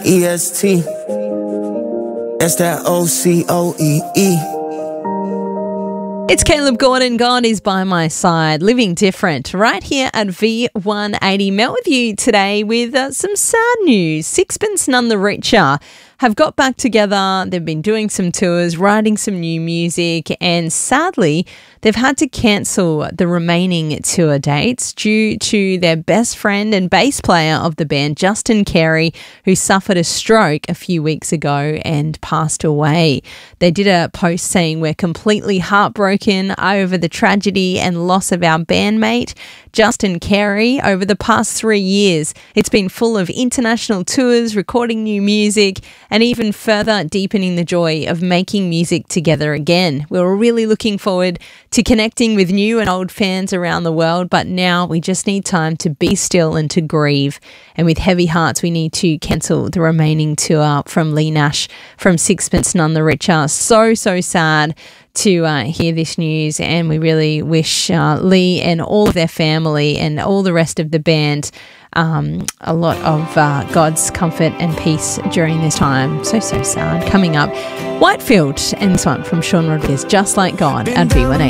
EST, that's that OCOEE. It's Caleb Gordon. God is by my side, living different, right here at V180. Met with you today with some sad news. Sixpence None the Richer have got back together. They've been doing some tours, writing some new music, and sadly, they've had to cancel the remaining tour dates due to their best friend and bass player of the band, Justin Carey, who suffered a stroke a few weeks ago and passed away. They did a post saying, "We're completely heartbroken over the tragedy and loss of our bandmate, Justin Carey. Over the past 3 years, it's been full of international tours, recording new music, and even further deepening the joy of making music together again. We were really looking forward to connecting with new and old fans around the world, but now we just need time to be still and to grieve. And with heavy hearts, we need to cancel the remaining tour." From Lee Nash from Sixpence None the Richer. So sad to hear this news, and we really wish Lee and all of their family and all the rest of the band a lot of God's comfort and peace during this time. So sad. Coming up, Whitefield, and this one from Sean Rodriguez, Just Like God, at V180.